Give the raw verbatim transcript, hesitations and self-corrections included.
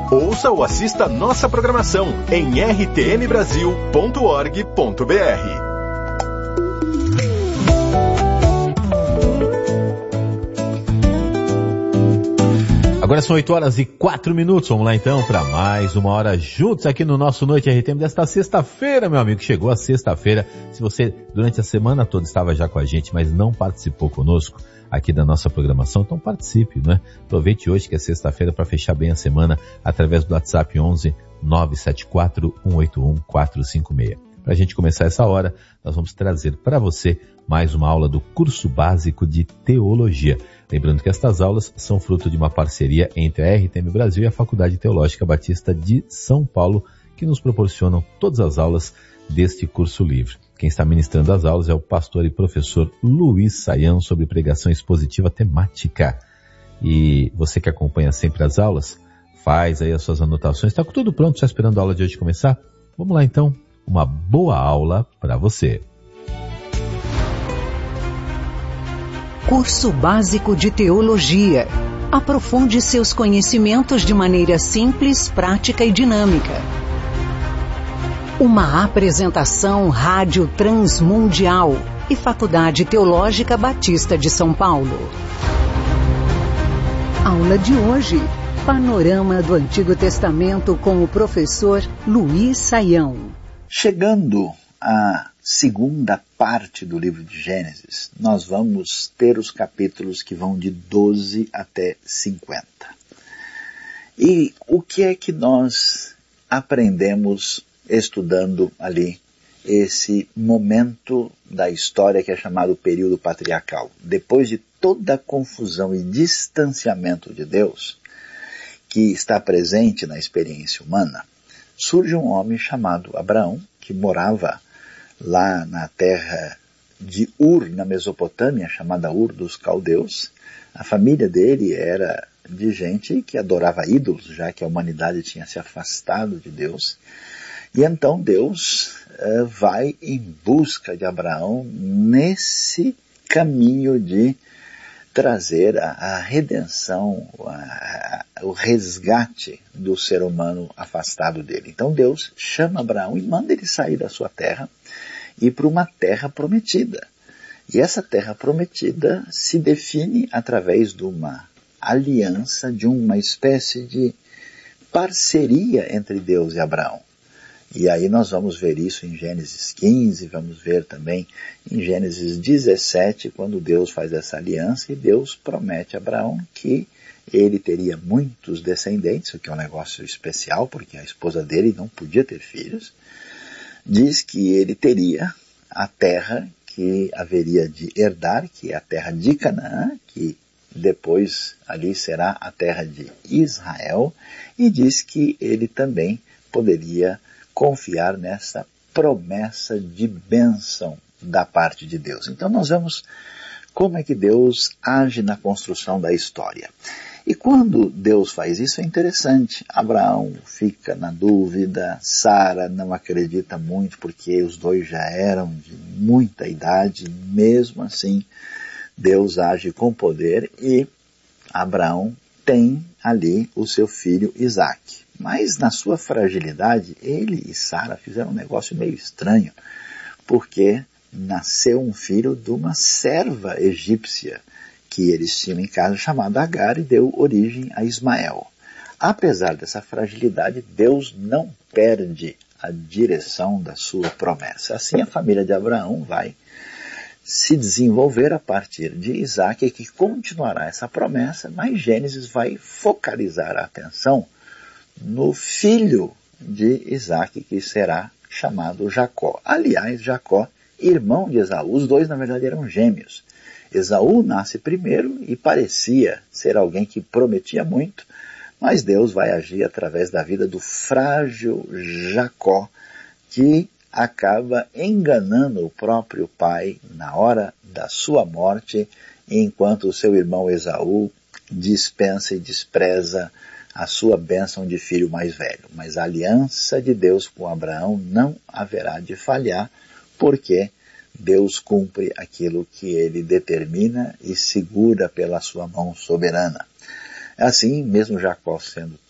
Ouça ou assista nossa programação em r t m brasil ponto org ponto b r. Agora são oito horas e quatro minutos. Vamos lá então para mais uma hora juntos aqui no nosso Noite R T M desta sexta-feira, meu amigo. Chegou a sexta-feira. Se você durante a semana toda estava já com a gente, mas não participou conosco aqui da nossa programação, então participe, né? Aproveite hoje que é sexta-feira para fechar bem a semana através do WhatsApp onze nove sete quatro um oito um quatro cinco seis. Para a gente começar essa hora, nós vamos trazer para você mais uma aula do curso básico de teologia. Lembrando que estas aulas são fruto de uma parceria entre a R T M Brasil e a Faculdade Teológica Batista de São Paulo, que nos proporcionam todas as aulas deste curso livre. Quem está ministrando as aulas é o pastor e professor Luiz Saião, sobre pregação expositiva temática. E você que acompanha sempre as aulas, faz aí as suas anotações. Está tudo pronto, só esperando a aula de hoje começar? Vamos lá então, uma boa aula para você. Curso Básico de Teologia. Aprofunde seus conhecimentos de maneira simples, prática e dinâmica. Uma apresentação Rádio Transmundial e Faculdade Teológica Batista de São Paulo. Aula de hoje. Panorama do Antigo Testamento com o professor Luiz Saião. Chegando à segunda parte do livro de Gênesis, nós vamos ter os capítulos que vão de doze até cinquenta. E o que é que nós aprendemos estudando ali esse momento da história que é chamado período patriarcal? Depois de toda a confusão e distanciamento de Deus que está presente na experiência humana, surge um homem chamado Abraão, que morava lá na terra de Ur, na Mesopotâmia, chamada Ur dos Caldeus. A família dele era de gente que adorava ídolos, já que a humanidade tinha se afastado de Deus. E então Deus uh, vai em busca de Abraão nesse caminho de trazer a, a redenção, a, a, o resgate do ser humano afastado dele. Então Deus chama Abraão e manda ele sair da sua terra e ir para uma terra prometida. E essa terra prometida se define através de uma aliança, de uma espécie de parceria entre Deus e Abraão. E aí nós vamos ver isso em Gênesis quinze, vamos ver também em Gênesis dezessete, quando Deus faz essa aliança e Deus promete a Abraão que ele teria muitos descendentes, o que é um negócio especial, porque a esposa dele não podia ter filhos. Diz que ele teria a terra que haveria de herdar, que é a terra de Canaã, que depois ali será a terra de Israel, e diz que ele também poderia confiar nessa promessa de bênção da parte de Deus. Então nós vemos como é que Deus age na construção da história. E quando Deus faz isso é interessante. Abraão fica na dúvida, Sara não acredita muito porque os dois já eram de muita idade, mesmo assim Deus age com poder e Abraão tem ali o seu filho Isaque. Mas na sua fragilidade, ele e Sara fizeram um negócio meio estranho, porque nasceu um filho de uma serva egípcia que eles tinham em casa, chamada Agar, e deu origem a Ismael. Apesar dessa fragilidade, Deus não perde a direção da sua promessa. Assim a família de Abraão vai se desenvolver a partir de Isaque, que continuará essa promessa, mas Gênesis vai focalizar a atenção no filho de Isaque, que será chamado Jacó. Aliás, Jacó, irmão de Esaú, os dois na verdade eram gêmeos. Esaú nasce primeiro e parecia ser alguém que prometia muito, mas Deus vai agir através da vida do frágil Jacó, que acaba enganando o próprio pai na hora da sua morte, enquanto o seu irmão Esaú dispensa e despreza a sua bênção de filho mais velho. Mas a aliança de Deus com Abraão não haverá de falhar, porque Deus cumpre aquilo que ele determina e segura pela sua mão soberana. Assim, mesmo Jacó sendo